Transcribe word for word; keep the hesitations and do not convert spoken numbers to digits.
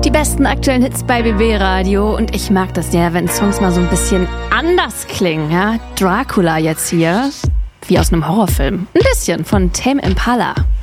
Die besten aktuellen Hits bei B B Radio und ich mag das ja, wenn Songs mal so ein bisschen anders klingen, ja? Dracula jetzt hier, wie aus einem Horrorfilm. Ein bisschen von Tame Impala.